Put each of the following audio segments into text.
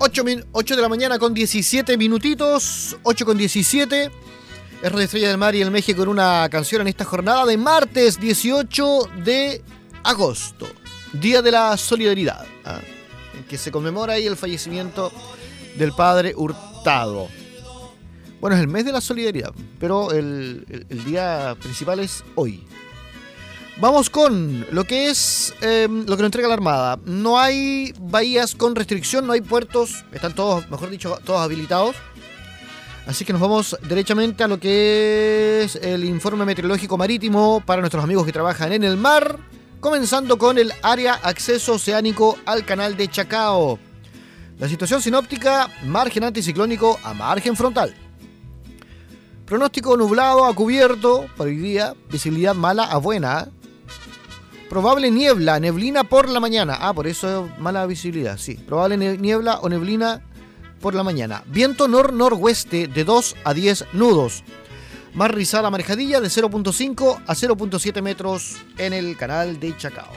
8 de la mañana con 17 minutitos, 8 con 17. Es Radio Estrella del Mar y el México con una canción en esta jornada de martes 18 de agosto, Día de la Solidaridad, en que se conmemora ahí el fallecimiento del padre Hurtado. Bueno, es el mes de la solidaridad, pero el día principal es hoy. Vamos con lo que es lo que nos entrega la Armada. No hay bahías con restricción, no hay puertos, están todos, mejor dicho, todos habilitados. Así que nos vamos derechamente a lo que es el informe meteorológico marítimo para nuestros amigos que trabajan en el mar, comenzando con el área acceso oceánico al canal de Chacao. La situación sinóptica, margen anticiclónico a margen frontal. Pronóstico nublado a cubierto para hoy día, visibilidad mala a buena. Probable niebla, neblina por la mañana. Por eso mala visibilidad, sí. Probable niebla o neblina por la mañana. Viento nor-noroeste de 2 a 10 nudos. Mar rizada marejadilla de 0.5 a 0.7 metros en el canal de Chacao.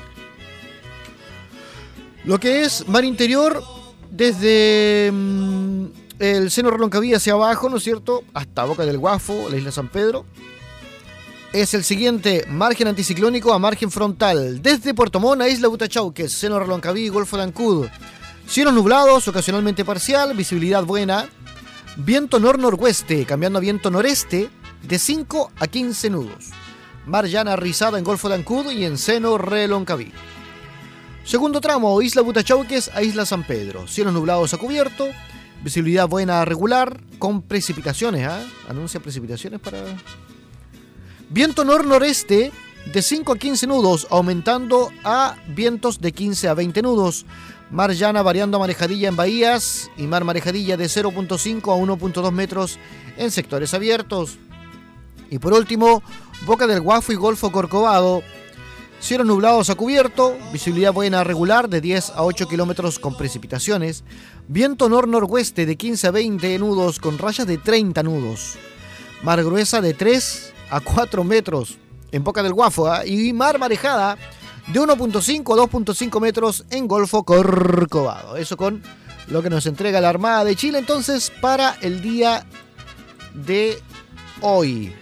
Lo que es mar interior, desde el seno Reloncaví hacia abajo, ¿no es cierto?, hasta Boca del Guafo, la isla San Pedro. Es el siguiente, margen anticiclónico a margen frontal, desde Puerto Montt a isla Butachauques, seno Reloncaví, Golfo de Ancud. Cielos nublados, ocasionalmente parcial, visibilidad buena. Viento nor-noroeste, cambiando a viento noreste, de 5 a 15 nudos. Mar llana rizada en Golfo de Ancud y en seno Reloncaví. Segundo tramo, isla Butachauques a isla San Pedro. Cielos nublados a cubierto, visibilidad buena a regular, con precipitaciones, anuncia precipitaciones para... Viento nor-noreste de 5 a 15 nudos, aumentando a vientos de 15 a 20 nudos. Mar llana variando a marejadilla en bahías y mar marejadilla de 0.5 a 1.2 metros en sectores abiertos. Y por último, Boca del Guafo y Golfo Corcovado. Cielos nublados a cubierto, visibilidad buena a regular de 10 a 8 kilómetros con precipitaciones. Viento nor-noroeste de 15 a 20 nudos con rayas de 30 nudos. Mar gruesa de 3 a 4 metros en Boca del Guafo y mar marejada de 1.5 a 2.5 metros en Golfo Corcovado. Eso con lo que nos entrega la Armada de Chile entonces para el día de hoy.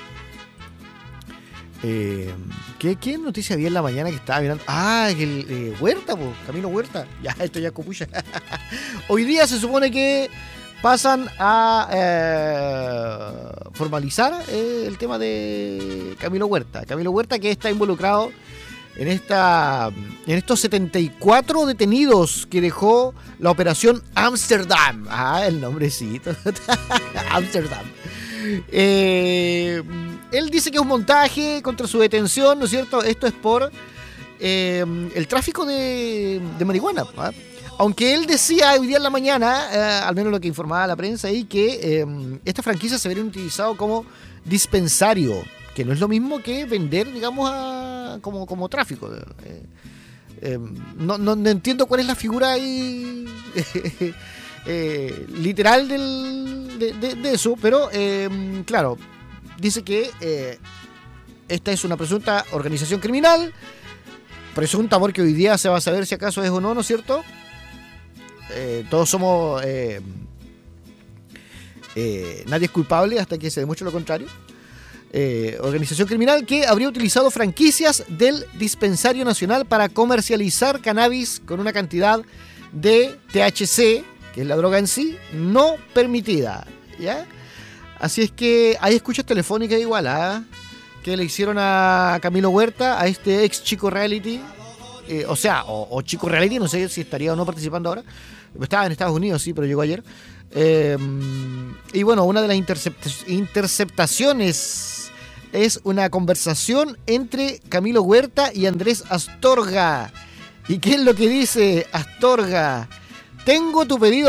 ¿Qué noticia había en la mañana que estaba mirando? El Huerta, Camilo Huerta. Ya, esto ya copucha. Hoy día se supone que pasan a formalizar el tema de Camilo Huerta. Camilo Huerta, que está involucrado en estos 74 detenidos que dejó la operación Amsterdam. El nombrecito. Amsterdam. Él dice que es un montaje contra su detención, ¿no es cierto? Esto es por el tráfico de marihuana. Aunque él decía hoy día en la mañana, al menos lo que informaba la prensa ahí, que esta franquicia se vería utilizado como dispensario, que no es lo mismo que vender, digamos, como tráfico. No entiendo cuál es la figura ahí literal de eso, pero claro, dice que esta es una presunta organización criminal, presunta porque hoy día se va a saber si acaso es o no, ¿no es cierto? Todos somos... nadie es culpable hasta que se demuestre lo contrario. Organización criminal que habría utilizado franquicias del Dispensario Nacional para comercializar cannabis con una cantidad de THC, que es la droga en sí, no permitida, ¿ya? Así es que hay escuchas telefónicas igual, que le hicieron a Camilo Huerta, a este ex Chico Reality, o Chico Reality, no sé si estaría o no participando ahora. Estaba en Estados Unidos, sí, pero llegó ayer. Y bueno, una de las interceptaciones es una conversación entre Camilo Huerta y Andrés Astorga. ¿Y qué es lo que dice Astorga? Tengo tu pedido